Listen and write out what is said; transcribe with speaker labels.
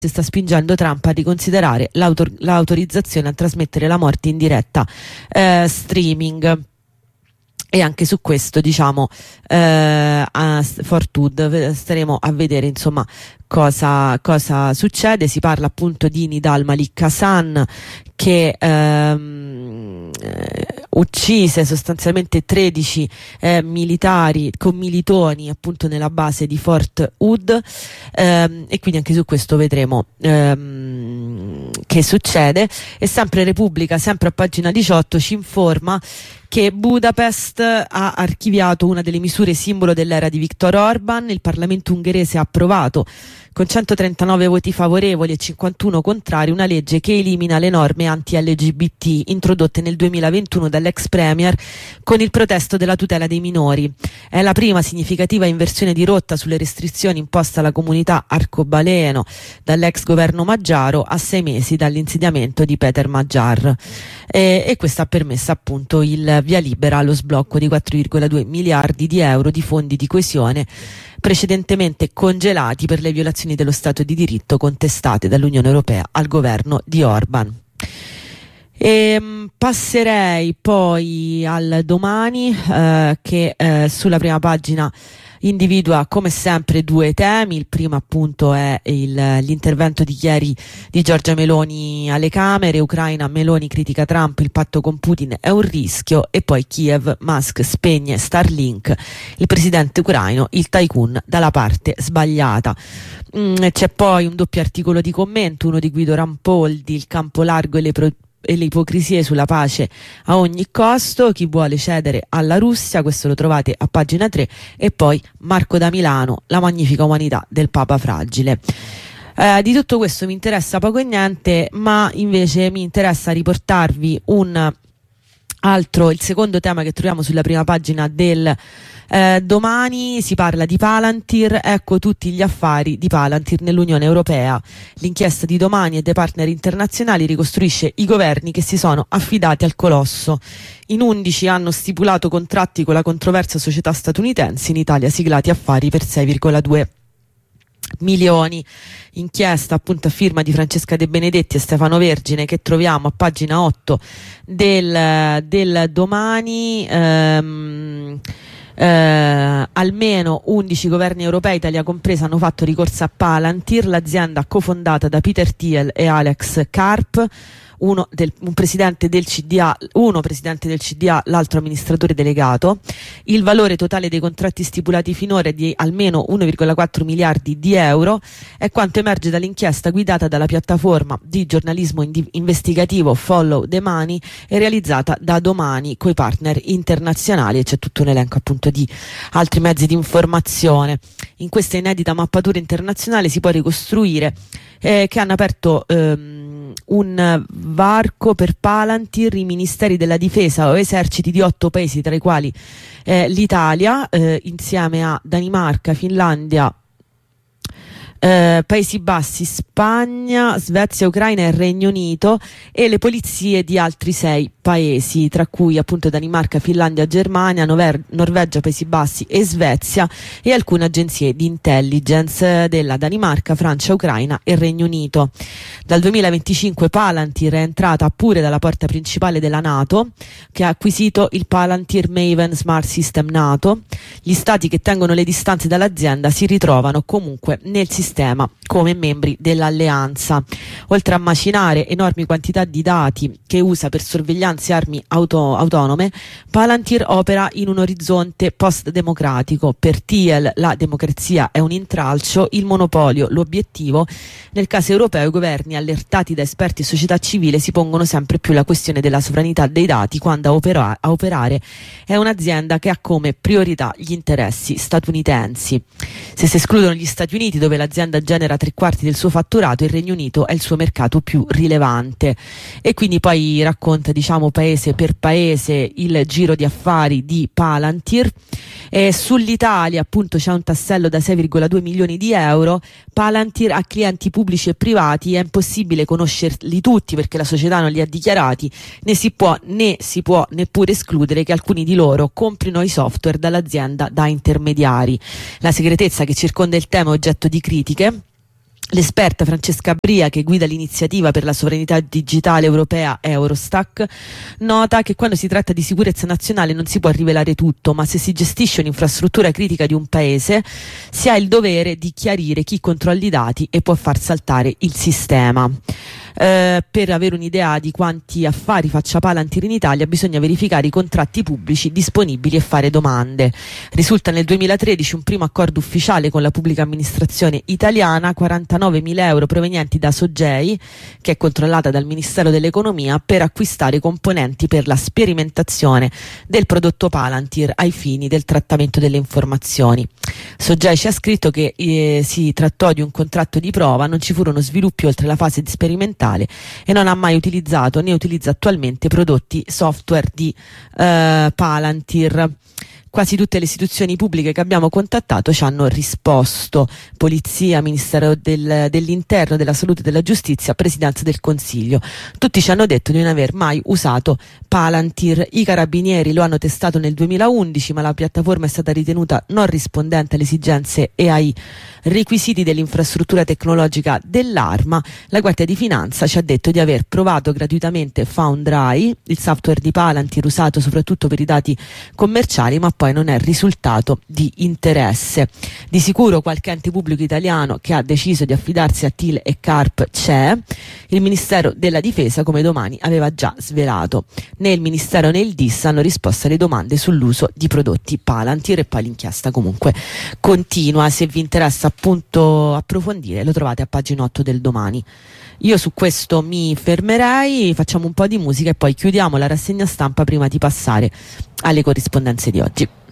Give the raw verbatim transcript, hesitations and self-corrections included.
Speaker 1: sta spingendo Trump a riconsiderare l'autor- l'autorizzazione a trasmettere la morte in diretta eh, streaming. E anche su questo, diciamo, eh, a Fort Hood staremo a vedere, insomma, cosa, cosa succede. Si parla appunto di Nidal Malik Hasan, che ehm, eh, uccise sostanzialmente tredici eh, militari, commilitoni appunto nella base di Fort Hood, ehm, e quindi anche su questo vedremo ehm, che succede. E sempre Repubblica, sempre a pagina diciotto, ci informa che Budapest ha archiviato una delle misure simbolo dell'era di Viktor Orban. Il Parlamento ungherese ha approvato con centotrentanove voti favorevoli e cinquantuno contrari una legge che elimina le norme anti-L G B T introdotte nel duemilaventuno dall'ex premier con il protesto della tutela dei minori. È la prima significativa inversione di rotta sulle restrizioni imposte alla comunità arcobaleno dall'ex governo Magyaro a sei mesi dall'insediamento di Peter Magyar. E, e questo ha permesso appunto il via libera allo sblocco di quattro virgola due miliardi di euro di fondi di coesione precedentemente congelati per le violazioni dello Stato di diritto contestate dall'Unione Europea al governo di Orban. E, passerei poi al Domani, eh, che eh, sulla prima pagina individua come sempre due temi. Il primo appunto è il, l'intervento di ieri di Giorgia Meloni alle Camere. Ucraina, Meloni critica Trump, il patto con Putin è un rischio. E poi Kiev, Musk spegne Starlink, il presidente ucraino, il tycoon dalla parte sbagliata. Mm, c'è poi un doppio articolo di commento, uno di Guido Rampoldi, il campo largo e le pro- e le ipocrisie sulla pace a ogni costo, chi vuole cedere alla Russia, questo lo trovate a pagina tre. E poi Marco da Milano, la magnifica umanità del Papa fragile. Eh, di tutto questo mi interessa poco e niente, ma invece mi interessa riportarvi un altro, il secondo tema che troviamo sulla prima pagina del Eh, Domani. Si parla di Palantir, ecco tutti gli affari di Palantir nell'Unione Europea. L'inchiesta di Domani e dei partner internazionali ricostruisce i governi che si sono affidati al colosso. In undici hanno stipulato contratti con la controversa società statunitense, in Italia siglati affari per sei virgola due milioni. Inchiesta appunto a firma di Francesca De Benedetti e Stefano Vergine, che troviamo a pagina otto del, del Domani. ehm, Eh, almeno undici governi europei, Italia compresa, hanno fatto ricorso a Palantir, l'azienda cofondata da Peter Thiel e Alex Karp, uno, del, un presidente del C D A, uno presidente del C D A, l'altro amministratore delegato. Il valore totale dei contratti stipulati finora è di almeno uno virgola quattro miliardi di euro, è quanto emerge dall'inchiesta guidata dalla piattaforma di giornalismo indi- investigativo Follow the Money e realizzata da Domani coi partner internazionali, e c'è tutto un elenco appunto di altri mezzi di informazione. In questa inedita mappatura internazionale si può ricostruire eh, che hanno aperto ehm, un varco per Palantir i ministeri della difesa o eserciti di otto paesi, tra i quali eh, l'Italia, eh, insieme a Danimarca, Finlandia, eh, Paesi Bassi, Spagna, Svezia, Ucraina e Regno Unito, e le polizie di altri sei paesi, tra cui appunto Danimarca, Finlandia, Germania, Nover- Norvegia, Paesi Bassi e Svezia, e alcune agenzie di intelligence della Danimarca, Francia, Ucraina e Regno Unito. Dal duemilaventicinque Palantir è entrata pure dalla porta principale della NATO, che ha acquisito il Palantir Maven Smart System NATO. Gli stati che tengono le distanze dall'azienda si ritrovano comunque nel sistema come membri dell'alleanza. Oltre a macinare enormi quantità di dati che usa per sorveglianza e armi auto- autonome, Palantir opera in un orizzonte post-democratico. Per Thiel la democrazia è un intralcio, il monopolio l'obiettivo. Nel caso europeo i governi, allertati da esperti e società civile, si pongono sempre più la questione della sovranità dei dati, quando a, opera- a operare è un'azienda che ha come priorità gli interessi statunitensi. Se si escludono gli Stati Uniti, dove l'azienda genera tre quarti del suo fatturato, il Regno Unito è il suo mercato più rilevante. E quindi poi racconta, diciamo, paese per paese il giro di affari di Palantir. E sull'Italia appunto c'è un tassello da sei virgola due milioni di euro. Palantir ha clienti pubblici e privati, è impossibile conoscerli tutti perché la società non li ha dichiarati, né si può né si può neppure escludere che alcuni di loro comprino i software dall'azienda da intermediari. La segretezza che circonda il tema è oggetto di critiche. L'esperta Francesca Bria, che guida l'iniziativa per la sovranità digitale europea Eurostac, nota che quando si tratta di sicurezza nazionale non si può rivelare tutto, ma se si gestisce un'infrastruttura critica di un paese si ha il dovere di chiarire chi controlla i dati e può far saltare il sistema. Eh, per avere un'idea di quanti affari faccia Palantir in Italia bisogna verificare i contratti pubblici disponibili e fare domande. Risulta nel duemilatredici un primo accordo ufficiale con la pubblica amministrazione italiana, quarantanovemila euro provenienti da Sogei, che è controllata dal Ministero dell'Economia, per acquistare componenti per la sperimentazione del prodotto Palantir ai fini del trattamento delle informazioni. Sogei ci ha scritto che eh, si trattò di un contratto di prova, non ci furono sviluppi oltre la fase di sperimentale e non ha mai utilizzato né utilizza attualmente prodotti software di eh, Palantir. Quasi tutte le istituzioni pubbliche che abbiamo contattato ci hanno risposto: Polizia, Ministero del, dell'Interno, della Salute e della Giustizia, Presidenza del Consiglio. Tutti ci hanno detto di non aver mai usato Palantir. I Carabinieri lo hanno testato nel duemilaundici, ma la piattaforma è stata ritenuta non rispondente alle esigenze e ai requisiti dell'infrastruttura tecnologica dell'arma. La Guardia di Finanza ci ha detto di aver provato gratuitamente Foundry, il software di Palantir usato soprattutto per i dati commerciali, ma poi non è risultato di interesse. Di sicuro qualche ente pubblico italiano che ha deciso di affidarsi a T I L e Carp c'è. Il Ministero della Difesa, come Domani aveva già svelato. Né il Ministero né il D I S hanno risposto alle domande sull'uso di prodotti Palantir, e poi l'inchiesta comunque continua. Se vi interessa appunto approfondire, lo trovate a pagina otto del Domani. Io su questo mi fermerei, facciamo un po' di musica e poi chiudiamo la rassegna stampa prima di passare alle corrispondenze di oggi.